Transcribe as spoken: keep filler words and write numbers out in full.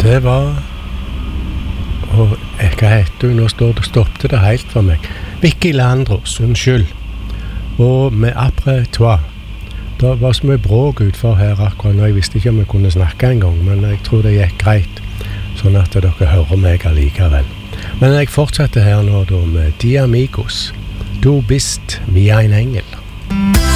det var... Og hva heter du? Nå står det, stoppte det helt for meg. Vicky Landros, unnskyld. Og med après toi. Det var så mye bråk utfor her akkurat nå. Jeg visste ikke om jeg kunne snakke en gang, men jeg tror det gikk greit. Sånn at dere hører meg allikevel. Men jeg fortsetter her nå da med De Amigos. Du bist wie ein Engel.